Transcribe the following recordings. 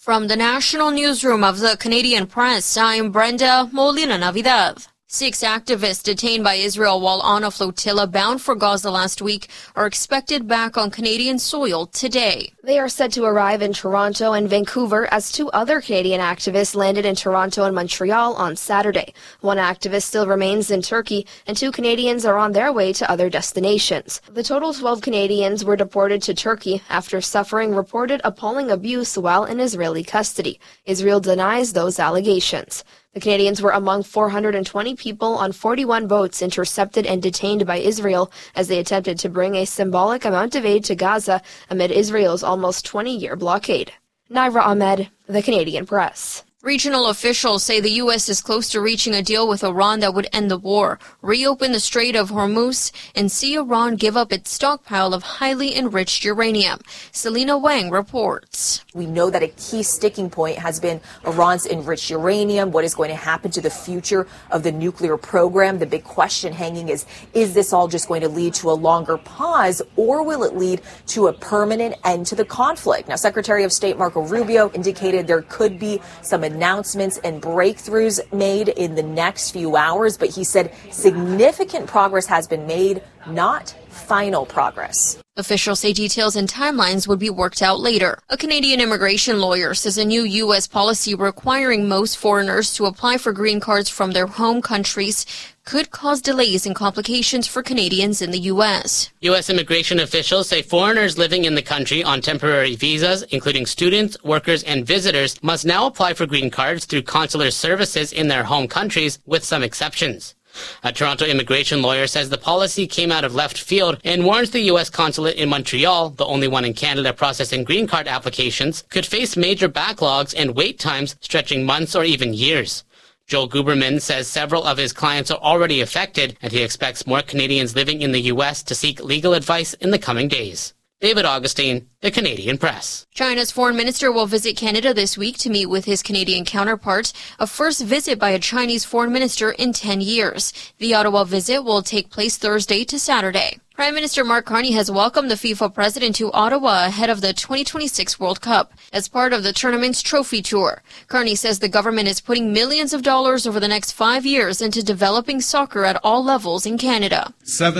From the national newsroom of the Canadian Press, I'm Brenda Molina Navidad. 6 activists detained by Israel while on a flotilla bound for Gaza last week are expected back on Canadian soil today. They are said to arrive in Toronto and Vancouver as 2 other Canadian activists landed in Toronto and Montreal on Saturday. 1 activist still remains in Turkey, and 2 Canadians are on their way to other destinations. The total 12 Canadians were deported to Turkey after suffering reported appalling abuse while in Israeli custody. Israel denies those allegations. The Canadians were among 420 people on 41 boats intercepted and detained by Israel as they attempted to bring a symbolic amount of aid to Gaza amid Israel's almost 20-year blockade. Naira Ahmed, The Canadian Press. Regional officials say the U.S. is close to reaching a deal with Iran that would end the war, reopen the Strait of Hormuz, and see Iran give up its stockpile of highly enriched uranium. Selena Wang reports. We know that a key sticking point has been Iran's enriched uranium. What is going to happen to the future of the nuclear program? The big question hanging is this all just going to lead to a longer pause, or will it lead to a permanent end to the conflict? Now, Secretary of State Marco Rubio indicated there could be some announcements and breakthroughs made in the next few hours, but he said significant progress has been made, not final progress. Officials say details and timelines would be worked out later. A Canadian immigration lawyer says a new U.S. policy requiring most foreigners to apply for green cards from their home countries could cause delays and complications for Canadians in the U.S. U.S. immigration officials say foreigners living in the country on temporary visas, including students, workers, and visitors, must now apply for green cards through consular services in their home countries, with some exceptions. A Toronto immigration lawyer says the policy came out of left field and warns the U.S. consulate in Montreal, the only one in Canada processing green card applications, could face major backlogs and wait times stretching months or even years. Joel Guberman says several of his clients are already affected, and he expects more Canadians living in the U.S. to seek legal advice in the coming days. David Augustine, The Canadian Press. China's foreign minister will visit Canada this week to meet with his Canadian counterpart, a first visit by a Chinese foreign minister in 10 years. The Ottawa visit will take place Thursday to Saturday. Prime Minister Mark Carney has welcomed the FIFA president to Ottawa ahead of the 2026 World Cup as part of the tournament's trophy tour. Carney says the government is putting millions of dollars over the next 5 years into developing soccer at all levels in Canada.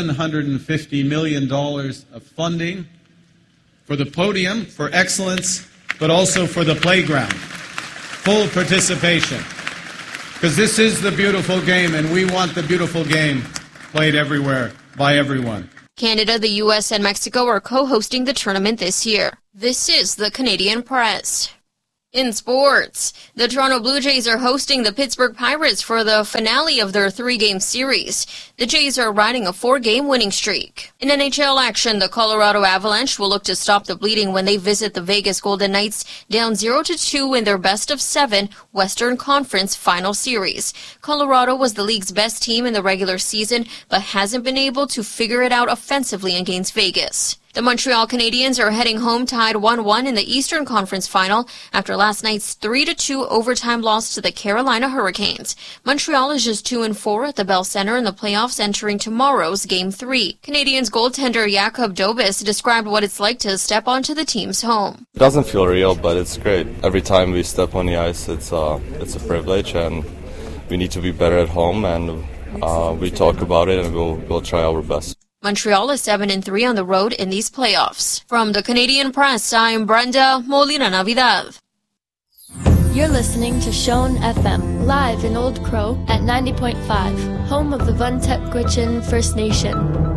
$750 million of funding for the podium, for excellence, but also for the playground. Full participation. Because this is the beautiful game, and we want the beautiful game played everywhere, by everyone. Canada, the U.S., and Mexico are co-hosting the tournament this year. This is the Canadian Press. In sports, the Toronto Blue Jays are hosting the Pittsburgh Pirates for the finale of their 3-game series. The Jays are riding a 4-game winning streak. In NHL action, the Colorado Avalanche will look to stop the bleeding when they visit the Vegas Golden Knights, down 0-2 in their best-of-7 Western Conference final series. Colorado was the league's best team in the regular season, but hasn't been able to figure it out offensively against Vegas. The Montreal Canadiens are heading home tied 1-1 in the Eastern Conference Final after last night's 3-2 overtime loss to the Carolina Hurricanes. Montreal is just 2-4 at the Bell Center in the playoffs entering tomorrow's Game 3. Canadiens goaltender Jakub Dobis described what it's like to step onto the team's home. It doesn't feel real, but it's great. Every time we step on the ice, it's a privilege, and we need to be better at home, and we talk about it, and we'll try our best. Montreal is 7-3 on the road in these playoffs. From the Canadian Press, I'm Brenda Molina Navidad. You're listening to Shone FM, live in Old Crow at 90.5, home of the Vuntep Gwich'in First Nation.